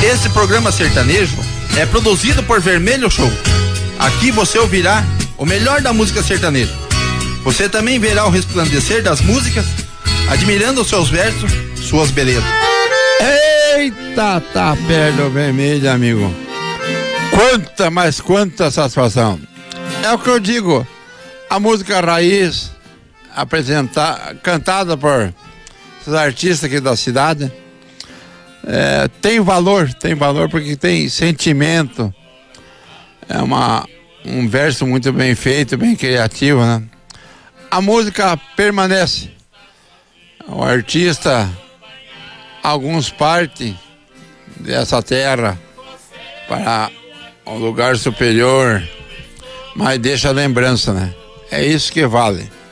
Esse programa sertanejo é produzido por Vermelho Show. Aqui você ouvirá o melhor da música sertaneja. Você também verá o resplandecer das músicas, admirando seus versos, suas belezas. Eita, tá perto vermelho, amigo. Quanta satisfação. É o que eu digo, a música raiz, cantada por esses artistas aqui da cidade, tem valor porque tem sentimento. É um verso muito bem feito, bem criativo, né? A música permanece. O artista, alguns partem dessa terra para um lugar superior, mas deixa a lembrança, né? É isso que vale.